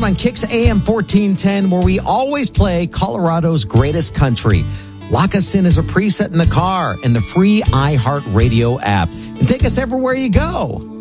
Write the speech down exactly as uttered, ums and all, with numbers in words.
on Kix A M fourteen ten, where we always play Colorado's greatest country. Lock us in as a preset in the car and the free iHeartRadio app. And take us everywhere you go.